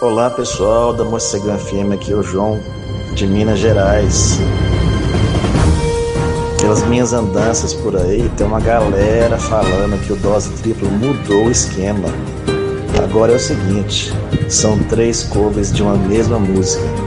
Olá pessoal da Morcegão FM, aqui é o João de Minas Gerais. Pelas minhas andanças por aí, tem uma galera falando que o Dose Tripla mudou o esquema. Agora é o seguinte, são 3 covers de uma mesma música.